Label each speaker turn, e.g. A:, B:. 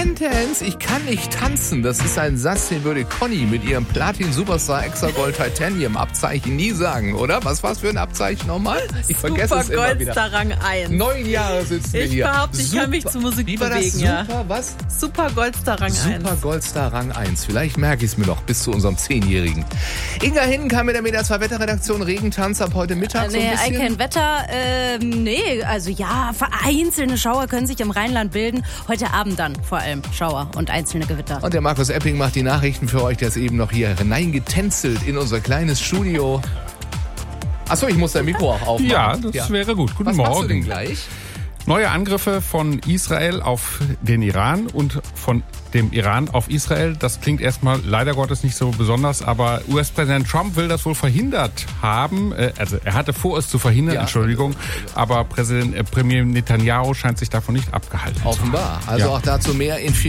A: Sentence, ich kann nicht tanzen. Das ist ein Satz, den würde Conny mit ihrem Platin Superstar Extra Gold Titanium Abzeichen nie sagen, oder? Was war's für ein Abzeichen nochmal? Ich vergesse es immer wieder.
B: Super Goldstar Rang 1.
A: 9 Jahre sitzen wir hier.
B: Ich behaupte, ich kann mich zu Musik
A: bewegen. Wie war das? Super, was?
B: Super Goldstar Rang 1.
A: Super Goldstar Rang 1. Vielleicht merke ich es mir noch bis zu unserem 10-Jährigen. Inga Hinken mit der Media 2 Wetterredaktion. Regentanz ab heute Mittag so ein bisschen.
C: Kein Wetter. Also ja, vereinzelte Schauer können sich im Rheinland bilden. Heute Abend dann vor allem Schauer und einzelne Gewitter.
A: Und der Markus Epping macht die Nachrichten für euch. Der ist eben noch hier hineingetänzelt in unser kleines Studio. Achso, ich muss dein Mikro auch aufmachen.
D: Ja, das wäre gut. Guten Morgen.
A: Was machst du denn gleich?
D: Neue Angriffe von Israel auf den Iran und von dem Iran auf Israel. Das klingt erstmal leider Gottes nicht so besonders, aber US-Präsident Trump will das wohl verhindert haben. Also er hatte vor, es zu verhindern, ja. Entschuldigung. Aber Premier Netanyahu scheint sich davon nicht abgehalten zu haben.
A: Offenbar. Also auch dazu mehr in 4